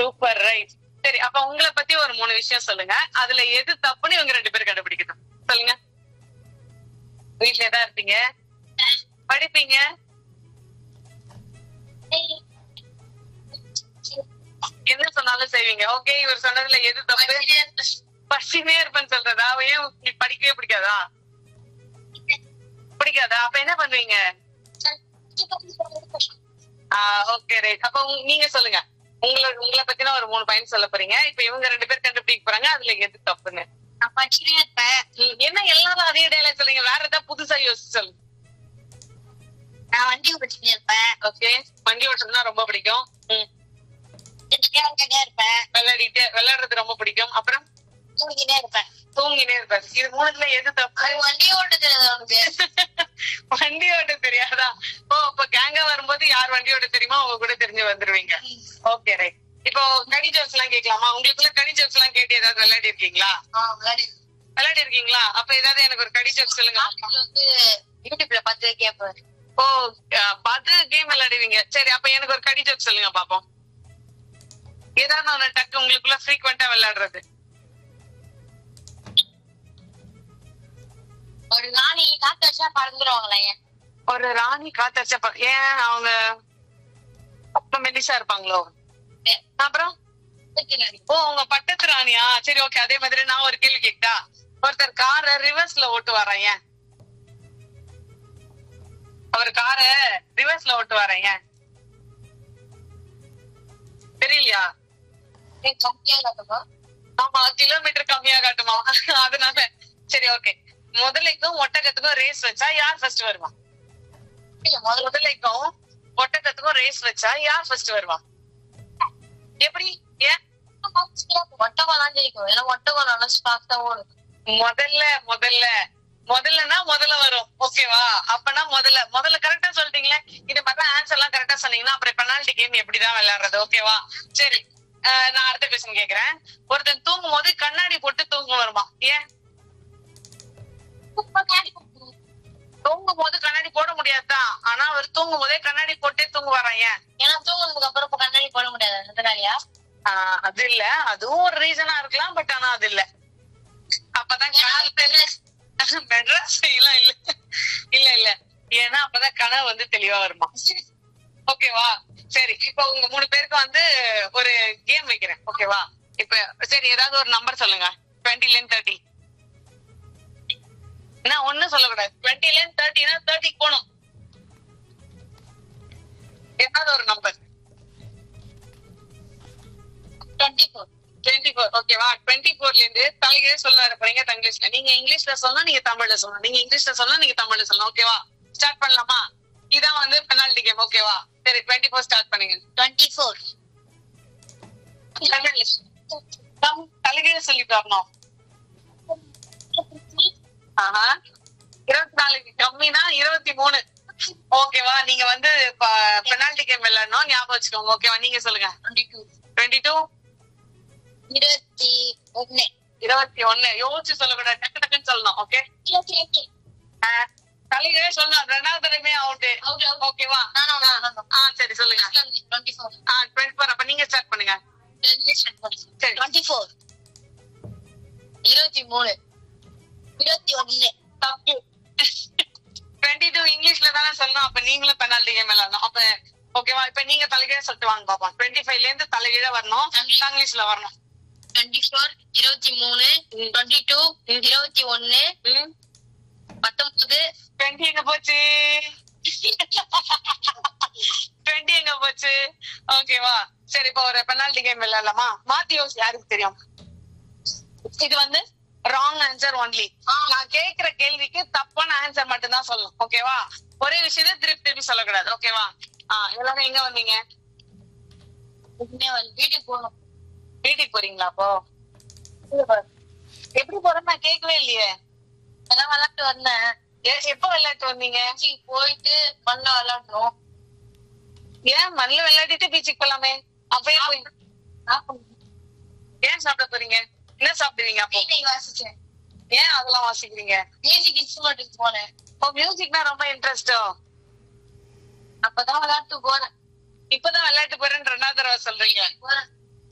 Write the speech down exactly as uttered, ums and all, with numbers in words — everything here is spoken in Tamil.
Super right. சரி, அப்ப உங்களை பத்தி ஒரு மூணு விஷயம் சொல்லுங்க. அதுல எது தப்புன்னு இவங்க ரெண்டு பேரும் கண்டுபிடிக்கணும். சொல்லுங்க. வீட்ல தான் இருப்பீங்க, படிப்பீங்க, என்ன சொன்னாலும் செய்வீங்க. ஓகே, இவர் சொன்னதுல எது தப்பு? பசினே இருப்பேன்னு சொல்றதா? ஏன் படிக்கவே பிடிக்காதா? பிடிக்காதா? அப்ப என்ன பண்ணுவீங்க? Okay right. அப்ப நீங்க சொல்லுங்க. உங்களை உங்களை பத்தினா ஒரு மூணு பாயிண்ட் சொல்ல போறீங்க. இப்ப இவங்க ரெண்டு பேர் கண்டுபிடிக்க போறாங்க அதுல எது தப்புன்னு. நான் படிச்சுட்டே இருப்பேன். என்ன எல்லாரும் அதே டேல சொல்லுங்க, வேற ஏதாவது புதுசா யோசிச்சு சொல்லுங்க. நான் வண்டி ஓட்டிட்டே இருப்பேன். ஓகே, வண்டி ஓட்டுறதுனா ரொம்ப பிடிக்கும். இருப்பேன். விளையாடிட்டு விளையாடுறது ரொம்ப பிடிக்கும். அப்புறம் தூங்கிட்டே இருப்பேன். தூங்கினே இருப்பேன். இது மூணுல எது தப்பு? வண்டி ஓட்ட தெரியாது. வண்டி ஓட்ட தெரியாதா? ஓ, அப்ப கேங்கா வரும்போது யார் வண்டி ஓட்ட தெரியுமோ அவங்க கூட தெரிஞ்சு வந்துருவீங்க. Okay right. இப்போ கடி ஜோக்ஸ் எல்லாம் கேட்கலாமா? உங்களுக்குள்ள கடி ஜோக்ஸ் எல்லாம் கேட்டு ஏதாவது விளையாடி இருக்கீங்களா? விளையாடி இருக்கீங்களா? அப்ப ஏதாவது எனக்கு ஒரு கடி ஜோக்ஸ் சொல்லுங்க. யூடியூப்ல பார்த்து கேட்பேன். ஓ, பார்த்து கேம் விளையாடுவீங்க. சரி, அப்ப எனக்கு ஒரு கடி ஜோக்ஸ் சொல்லுங்க பாப்போம். ஏதாவது ஒண்ணு டக்கு உங்களுக்குள்ள ஃப்ரீக்வெண்டா விளையாடுறது. ஒரு ராணி காத்து வச்சா பறந்துருவாங்களா? ஏன் ஒரு ராணி காத்தடிச்சா ப- ஏன் அவங்க அப்ப மெலிசா இருப்பாங்களோ? அப்புறம் ஓ, உங்க பட்டத்து ராணியா? சரி, ஓகே. அதே மாதிரி நான் ஒரு கேள்வி கேட்டா, ஒருத்தர் காரை ரிவர்ஸ்ல ஓட்டு வரான், ஏன்? அவர் காரை ரிவர்ஸ்ல ஓட்டு வரான், ஏன்? தெரியலையா? ஆமா, கிலோமீட்டர் கம்மியா காட்டுமா, அதனால. சரி, ஓகே. முதலைக்கும் ஒட்டகத்துக்கும் ரேஸ் வச்சா யார் ஃபர்ஸ்ட் வருவா? முதலைக்கும் ஒட்டகத்துக்கும் ரேஸ் வச்சா யார் ஃபர்ஸ்ட் வருவா? எப்படி? ஏன்? ஒட்டகம் தான் ஜெயிக்கும். ஏன்னா ஒட்டகம் நல்லா ஸ்பாக்டா ஓடும். முதல்ல முதல்ல முதல்லனா முதல்ல வரும். ஓகேவா? அப்பனா முதல்ல முதல்ல கரெக்டா சொல்லிட்டீங்களே. இது மாதிரி ஆன்சர் எல்லாம் கரெக்டா சொன்னீங்கன்னா அப்புறம் பெனால்டி கேம் எப்படிதான் விளையாடுறது? ஓகேவா? சரி, நான் அடுத்த கொஸ்டின் கேக்குறேன். ஒருத்தன் தூங்கும் போது கண்ணாடி போட்டு தூங்க வருமா, ஏன்? தூங்கும் போது கண்ணாடி போட முடியாதுதான், ஆனா அவர் தூங்கும் போதே கண்ணாடி போட்டே தூங்க வரான், ஏன்? ஏன்னா தூங்குனதுக்கு அப்புறம் கண்ணாடி போட முடியாது, அதனாலயா? ஆஹ் அது இல்ல, அதுவும் ஒரு ரீசனா இருக்கலாம். பட் ஆனா அது இல்ல. அப்பதான் மெட்ராஸ் எல்லாம் இல்ல இல்ல இல்ல ஏன்னா அப்பதான் கனவு வந்து தெளிவா வருமா. ஓகேவா? சரி, இப்ப உங்க மூணு பேருக்கு வந்து ஒரு கேம் வைக்கிறேன். ஓகேவா? இப்ப சரி, ஏதாவது ஒரு நம்பர் சொல்லுங்க. டுவெண்ட்டில இருந்து தேர்ட்டி. என்ன ஒண்ணு சொல்லக்கூடாது. டுவெண்ட்டில இருந்து தேர்ட்டினா தேர்ட்டிக்கு போகணும். ஏதாவது ஒரு number. Twenty four. Twenty four. ஓகேவா? டுவெண்ட்டி ஃபோர்ல இருந்து தலைகீழ சொல்ல போறீங்க இங்கிலீஷ்ல. நீங்க இங்கிலீஷ்ல சொல்லணும், நீங்க தமிழ்ல சொல்லணும். நீங்க இங்கிலீஷ்ல சொல்லணும், நீங்க தமிழ்ல சொல்லணும். ஓகேவா? ஸ்டார்ட் பண்ணலாமா? இதான் வந்து பெனால்டி கேம். ஓகேவா? சரி, டுவெண்ட்டி ஃபோர் ஸ்டார்ட் பண்ணுங்க. Twenty four. தலைகீழ சொல்லிட்டு வரணும். ஆஹா, இருபத்தி நாலுக்கு கம்மினா இருபத்தி மூணு. ஓகேவா? நீங்க வந்து பெனால்டி கேம் விளையாடணும், ஞாபகம் வச்சுக்கோங்க. ஓகேவா? நீங்க சொல்லுங்க. Twenty two. Twenty two. இருபத்தி ஒன்னு. இருபத்தி ஒன்னு. யோசிச்சு சொல்லக்கூடாது, டக்கு டக்குன்னு சொல்லணும். ஓகே, இருபத்தி எட்டு. தலைகீழ சொல்லணும். ரெண்டாவது தடவை அவுட். ஓகேவா? ஆ சரி, சொல்லுங்க. Twenty four. ஆ டுவெண்ட்டி ஃபோர். அப்ப நீங்க ஸ்டார்ட் பண்ணுங்க. சரி. Twenty four. இருபத்தி மூணு. இருபத்தி ஒன்னு. தப்பு. டுவெண்ட்டி டூ இங்கிலீஷ்ல தானே சொல்லணும். அப்ப நீங்களும் பெனால்டி கேம் விளையாடணும். அப்ப ஓகேவா? இப்ப நீங்க தலைகீழ சொல்லிட்டு வாங்க பாப்போம். டுவெண்ட்டி ஃபைவ்ல இருந்து தலைகீழ வரணும், இங்கிலீஷ்ல வரணும். Twenty four. இருபத்தி மூணு. Twenty two. இருபத்தி ஒன்னு. பத்தொன்பது. டுவெண்ட்டி எங்க போச்சு? டுவெண்ட்டி எங்க போச்சு? ஓகேவா? சரி, இப்ப ஒரு பெனால்டி கேம் விளையாடலாமா? மாத்தி யோசி, யாருக்கு தெரியும்? இது வந்து ராங் ஆன்சர் ஒன்லி. நான் கேக்குற கேள்விக்கு தப்பான ஆன்சர் மட்டும் தான் சொல்லணும். ஓகேவா? ஒரே விஷயத்த திருப்பி திருப்பி சொல்லக்கூடாது. ஓகேவா? ஆஹ் எல்லாரும் எங்க வந்தீங்க? வீட்டுக்கு போகணும். வீட்டுக்கு போறீங்களா? அப்போ எப்படி போறேன்னு நான் கேட்கவே இல்லையே. எல்லாம் விளையாட்டு வந்தேன். எப்ப விளையாட்டு வந்தீங்க? போயிட்டு மண்ல விளையாடுறோம். ஏன் மண்ல விளையாடிட்டு பீச்சுக்கு போலாமே? அப்பயே போய் ஏன் சாப்பிட போறீங்க? என்ன சாப்பிடுவீங்க அப்போ? வாசிச்சேன். ஏன் அதெல்லாம் வாசிக்கிறீங்க? மியூசிக் இன்ஸ்ட்ருமெண்ட்டுக்கு போனேன். இப்போ மியூசிக்னா ரொம்ப இன்ட்ரெஸ்டோ? அப்பதான் விளையாட்டு போறேன். இப்பதான் விளையாட்டு போறேன்னு ரெண்டாவது தடவை சொல்றீங்க. போறேன்.